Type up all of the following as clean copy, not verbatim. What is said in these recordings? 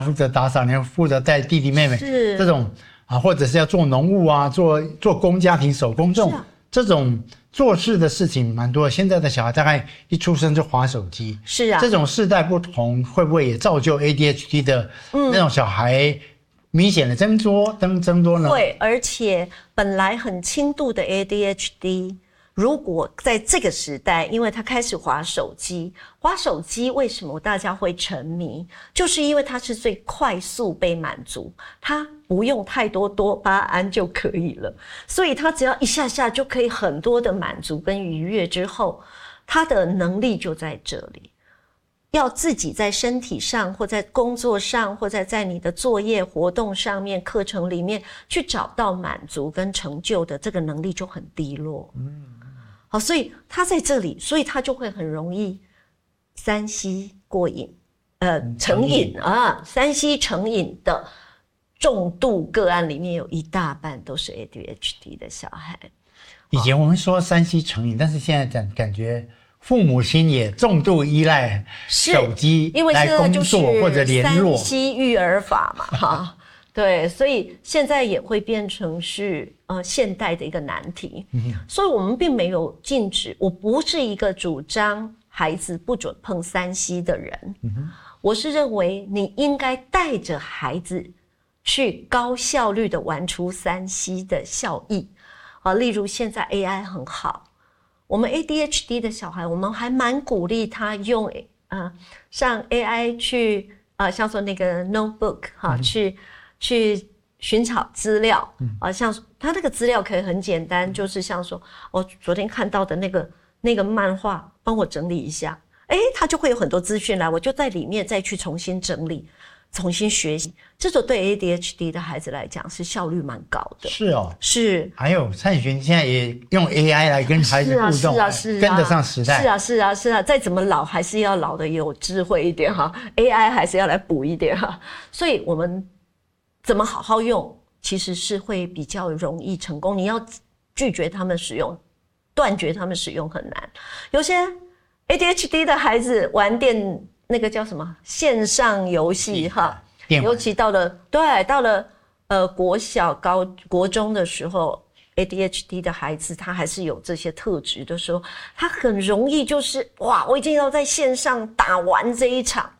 负责打扫，你要负责带弟弟妹妹， 是这种啊，或者是要做农务啊，做工家庭手工这种做事的事情蛮多的。现在的小孩大概一出生就滑手机， 是啊， 这种世代不同，会不会也造就 ADHD 的那种小孩明显的增多呢？ 会，而且本来很轻度的 ADHD。如果在这个时代，因为他开始滑手机为什么大家会沉迷？就是因为它是最快速被满足，它不用太多多巴胺就可以了，所以他只要一下下就可以很多的满足跟愉悦之后，他的能力就在这里。要自己在身体上或在工作上或者在你的作业活动上面课程里面去找到满足跟成就的这个能力就很低落。好，所以他在这里，所以他就会很容易3C 过瘾，成瘾啊，3C 成瘾的重度个案里面有一大半都是 ADHD 的小孩。 以前我们说3C 成瘾，但是现在感觉父母亲也重度依赖手机来工作或者联络 ，3C 育儿法嘛，哈。对，所以现在也会变成是现代的一个难题。所以我们并没有禁止，我不是一个主张孩子不准碰3C 的人。我是认为你应该带着孩子去高效率的玩出3C 的效益。例如现在 AI 很好，我们 ADHD 的小孩，我们还蛮鼓励他用上 AI 去像说那个 notebook 去寻找资料像他那个资料可以很简单，就是像说我昨天看到的那个漫画，帮我整理一下，他就会有很多资讯来，我就在里面再去重新整理，重新学习。这种对 ADHD 的孩子来讲是效率蛮高的。 是哦， 是。 还有灿珣现在也用 AI 来跟孩子互动，跟得上时代。 是啊，再怎么老还是要老的有智慧一点哈 ，AI 还是要来补一点哈。所以我们怎么好好用，其实是会比较容易成功。你要拒绝他们使用，断绝他们使用很难。有些 ADHD 的孩子玩那个叫什么线上游戏哈，尤其到了国小国中的时候 ，ADHD 的孩子他还是有这些特质的时候，他很容易就是哇，我一定要在线上打完这一场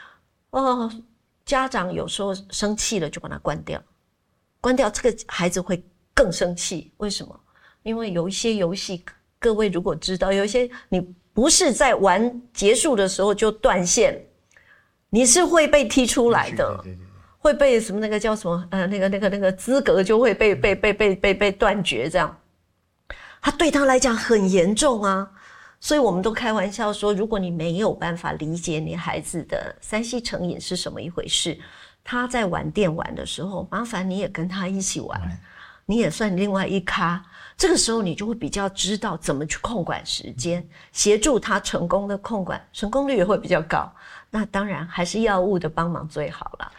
家长有时候生气了就把它关掉，这个孩子会更生气。为什么？因为有一些游戏，各位如果知道，有一些你不是在玩结束的时候就断线，你是会被踢出来的，对，会被什么那个叫什么那个资格就会被断绝，这样，他对他来讲很严重啊。所以我们都开玩笑说，如果你没有办法理解你孩子的3C 成瘾是什么一回事，他在玩电玩的时候，麻烦你也跟他一起玩，你也算另外一咖。这个时候你就会比较知道怎么去控管时间，协助他成功的控管，成功率也会比较高。那当然还是药物的帮忙最好啦。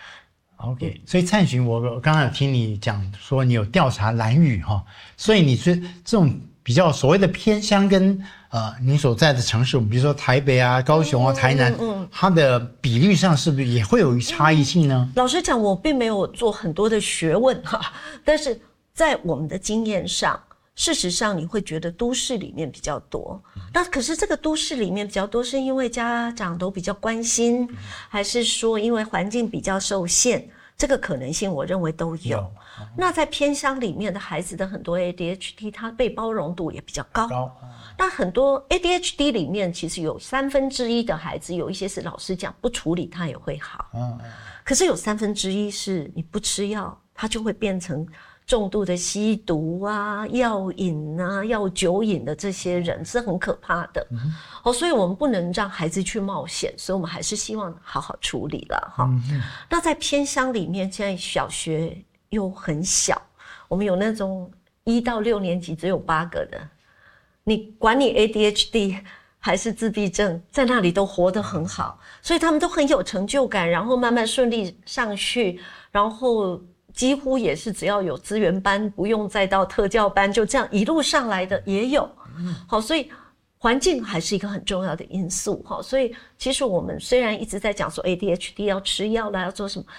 OK， 所以灿珣，我刚刚有听你讲说你有调查兰屿哈，所以你是这种比较所谓的偏乡跟你所在的城市，比如说台北啊、高雄啊、台南，它的比率上是不是也会有差异性呢？ 老实讲，我并没有做很多的学问但是在我们的经验上，事实上你会觉得都市里面比较多。那可是这个都市里面比较多，是因为家长都比较关心，还是说因为环境比较受限？这个可能性我认为都有。那在偏乡里面的孩子的很多 ADHD， 他被包容度也比较高。那很多 ADHD 里面其实有1/3的孩子，有一些是老师讲不处理他也会好。可是有1/3是你不吃药，他就会变成重度的吸毒啊、药瘾啊、药酒瘾的这些人，是很可怕的。所以我们不能让孩子去冒险，所以我们还是希望好好处理了哈。那在偏乡里面，现在小学又很小，我们有那种1到6年级只有8个的，你管你 ADHD 还是自闭症，在那里都活得很好，所以他们都很有成就感，然后慢慢顺利上去，然后几乎也是只要有资源班，不用再到特教班，就这样一路上来的也有。好，所以环境还是一个很重要的因素。所以其实我们虽然一直在讲说 ADHD 要吃药啦，要做什么，